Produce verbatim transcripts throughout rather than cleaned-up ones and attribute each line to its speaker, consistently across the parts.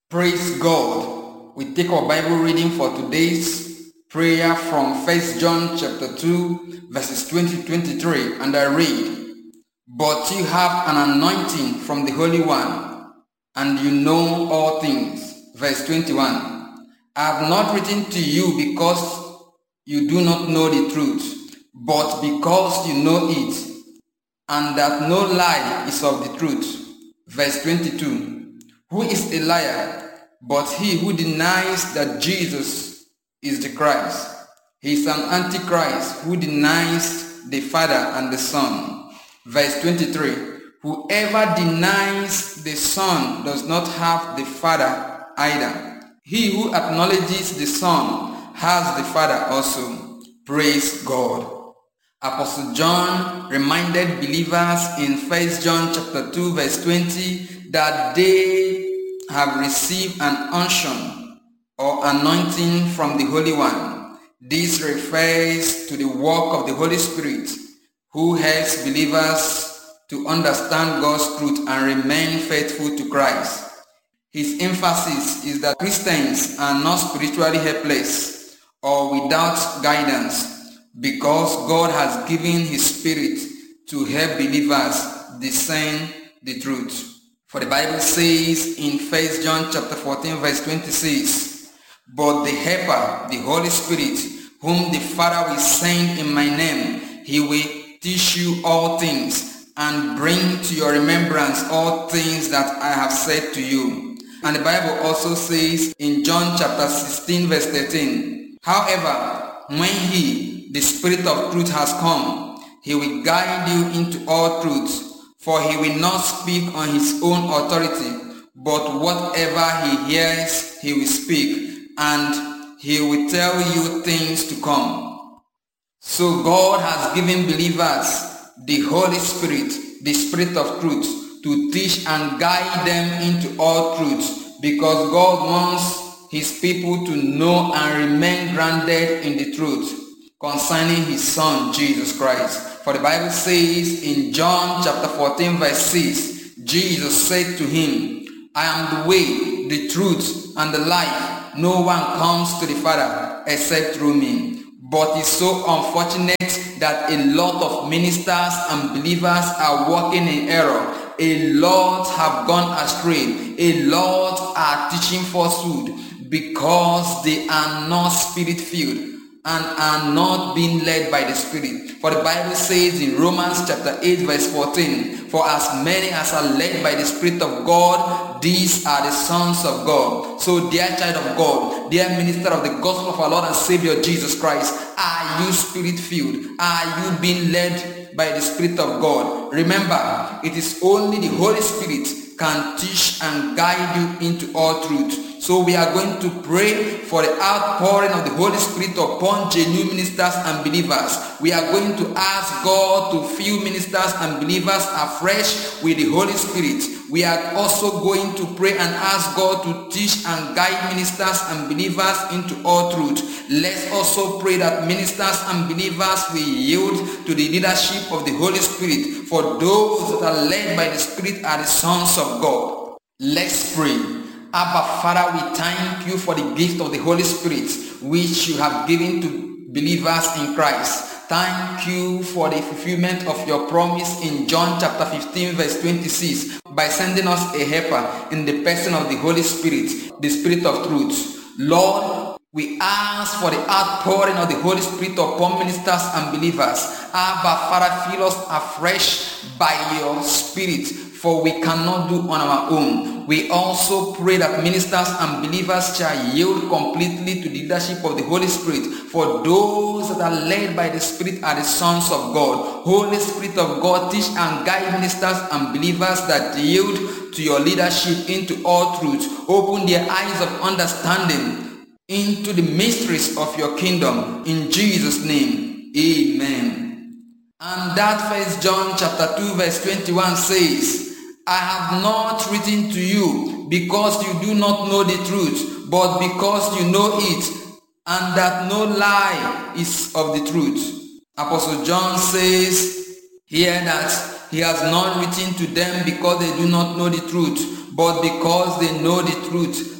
Speaker 1: Praise God. We take our Bible reading for today's prayer from First John chapter two verses twenty to twenty-three, and I read, "But you have an anointing from the Holy One, and you know all things." Verse twenty-one, "I have not written to you because you do not know the truth, but because you know it, and that no lie is of the truth." Verse twenty-two, "Who is a liar but he who denies that Jesus is the Christ? He is an antichrist who denies the Father and the Son." Verse twenty-three, "Whoever denies the Son does not have the Father either. He who acknowledges the Son has the Father also." Praise God. Apostle John reminded believers in First John chapter two verse twenty that they have received an unction or anointing from the Holy One. This refers to the work of the Holy Spirit, who helps believers to understand God's truth and remain faithful to Christ. His emphasis is that Christians are not spiritually helpless or without guidance, because God has given His Spirit to help believers discern the truth. For the Bible says in First John chapter fourteen verse twenty-six, "But the Helper, the Holy Spirit, whom the Father will send in my name, He will teach you all things and bring to your remembrance all things that I have said to you." And the Bible also says in John chapter sixteen verse thirteen, "However, when He, the Spirit of truth, has come, He will guide you into all truth. For He will not speak on His own authority, but whatever He hears, He will speak, and He will tell you things to come." So God has given believers the Holy Spirit, the Spirit of truth, to teach and guide them into all truth, because God wants His people to know and remain grounded in the truth concerning His Son, Jesus Christ. For the Bible says in John chapter fourteen verse six, Jesus said to him, "I am the way, the truth, and the life. No one comes to the Father except through me." But it's so unfortunate that a lot of ministers and believers are walking in error. A lot have gone astray. A lot are teaching falsehood because they are not spirit-filled and are not being led by the Spirit. For the Bible says in Romans chapter eight verse fourteen, "For as many as are led by the Spirit of God, these are the sons of God." So dear child of God, dear minister of the gospel of our Lord and Savior Jesus Christ, are you Spirit-filled? Are you being led by the Spirit of God? Remember, it is only the Holy Spirit can teach and guide you into all truth. So we are going to pray for the outpouring of the Holy Spirit upon genuine ministers and believers. We are going to ask God to fill ministers and believers afresh with the Holy Spirit. We are also going to pray and ask God to teach and guide ministers and believers into all truth. Let's also pray that ministers and believers will yield to the leadership of the Holy Spirit, for those that are led by the Spirit are the sons of God. Let's pray. Abba Father, we thank you for the gift of the Holy Spirit which you have given to believers in Christ. Thank you for the fulfillment of your promise in John chapter fifteen verse twenty-six by sending us a helper in the person of the Holy Spirit, the Spirit of truth. Lord, we ask for the outpouring of the Holy Spirit upon ministers and believers. Abba Father, fill us afresh by your Spirit, for we cannot do on our own. We also pray that ministers and believers shall yield completely to the leadership of the Holy Spirit, for those that are led by the Spirit are the sons of God. Holy Spirit of God, teach and guide ministers and believers that yield to your leadership into all truth. Open their eyes of understanding into the mysteries of your kingdom. In Jesus' name, amen. And that First John chapter two verse twenty-one says, "I have not written to you because you do not know the truth, but because you know it, and that no lie is of the truth." Apostle John says here that he has not written to them because they do not know the truth, but because they know the truth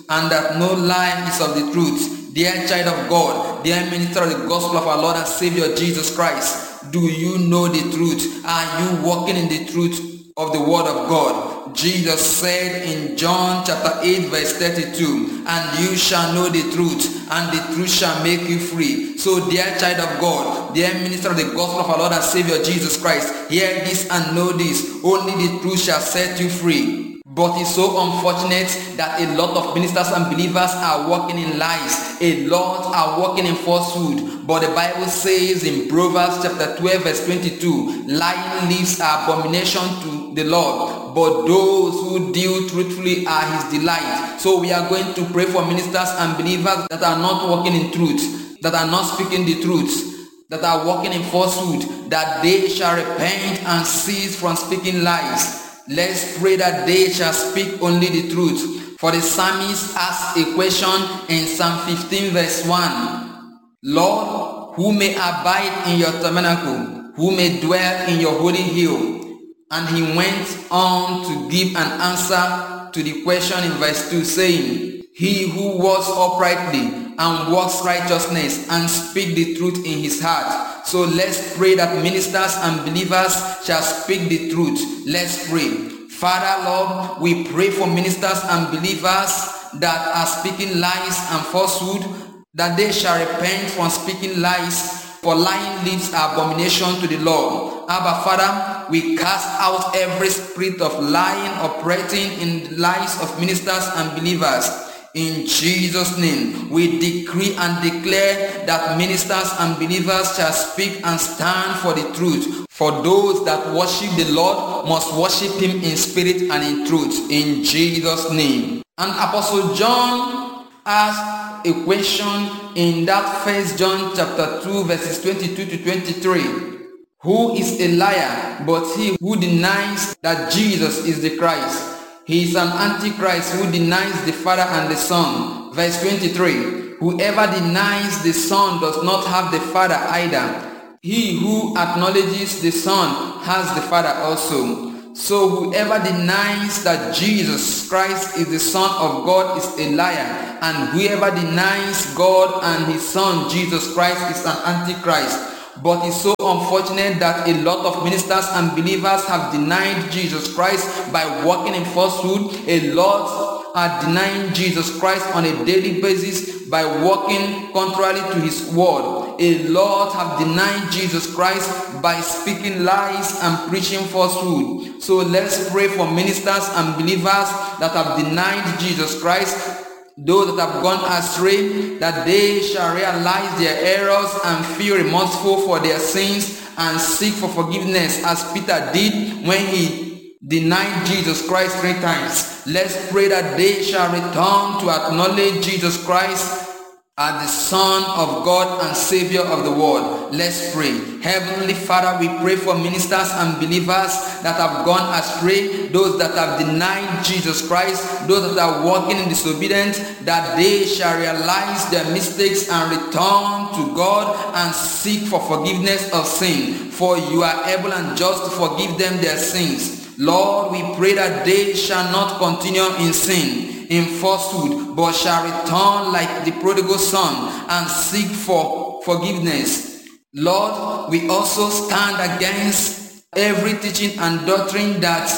Speaker 1: and that no lie is of the truth. Dear child of God, dear minister of the gospel of our Lord and Savior Jesus Christ, do you know the truth? Are you walking in the truth of the word of God? Jesus said in John chapter eight verse thirty-two, and you shall know the truth, and the truth shall make you free. So dear child of God, dear minister of the gospel of our Lord and Savior Jesus Christ, hear this and know this: only the truth shall set you free. But it's so unfortunate that a lot of ministers and believers are walking in lies. A lot are walking in falsehood. But the Bible says in Proverbs chapter twelve verse twenty-two, lying lips are abomination to the Lord, but those who deal truthfully are his delight. So we are going to pray for ministers and believers that are not walking in truth, that are not speaking the truth, that are walking in falsehood, that they shall repent and cease from speaking lies. Let's pray that they shall speak only the truth. For the psalmist asked a question in Psalm fifteen verse one. Lord, who may abide in your tabernacle? Who may dwell in your holy hill? And he went on to give an answer to the question in verse two, saying, he who walks uprightly and walks righteousness and speak the truth in his heart. So let's pray that ministers and believers shall speak the truth. Let's pray. Father, Lord, we pray for ministers and believers that are speaking lies and falsehood, that they shall repent from speaking lies, for lying lips are abomination to the Lord. Abba, Father, we cast out every spirit of lying operating in the lives of ministers and believers. In Jesus' name, we decree and declare that ministers and believers shall speak and stand for the truth. For those that worship the Lord must worship him in spirit and in truth. In Jesus' name. And Apostle John asked a question in that First John chapter two verses twenty-two to twenty-three. Who is a liar but he who denies that Jesus is the Christ? He is an antichrist who denies the Father and the Son. Verse twenty-three. Whoever denies the Son does not have the Father either. He who acknowledges the Son has the Father also. So whoever denies that Jesus Christ is the Son of God is a liar, and whoever denies God and his Son Jesus Christ is an antichrist. But it's so unfortunate that a lot of ministers and believers have denied Jesus Christ by walking in falsehood. A lot are denying Jesus Christ on a daily basis by walking contrary to his word. A lot have denied Jesus Christ by speaking lies and preaching falsehood. So let's pray for ministers and believers that have denied Jesus Christ, those that have gone astray, that they shall realize their errors and feel remorseful for their sins and seek for forgiveness, as Peter did when he denied Jesus Christ three times. Let's pray that they shall return to acknowledge Jesus Christ as the Son of God and Savior of the world. Let's pray. Heavenly Father, we pray for ministers and believers that have gone astray, those that have denied Jesus Christ, those that are walking in disobedience, that they shall realize their mistakes and return to God and seek for forgiveness of sin. For you are able and just to forgive them their sins. Lord, we pray that they shall not continue in sin, in falsehood, but shall return like the prodigal son and seek for forgiveness. Lord, we also stand against every teaching and doctrine that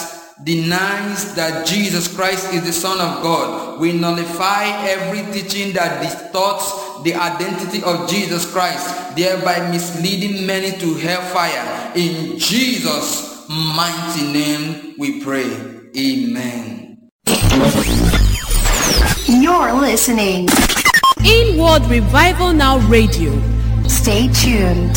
Speaker 1: denies that Jesus Christ is the Son of God. We nullify every teaching that distorts the identity of Jesus Christ, thereby misleading many to hellfire. In Jesus' mighty name we pray. Amen.
Speaker 2: You're listening
Speaker 3: Inward Revival Now Radio.
Speaker 2: Stay tuned.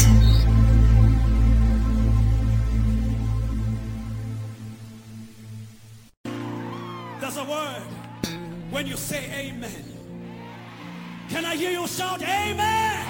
Speaker 4: There's a word when you say amen. Can I hear you shout amen?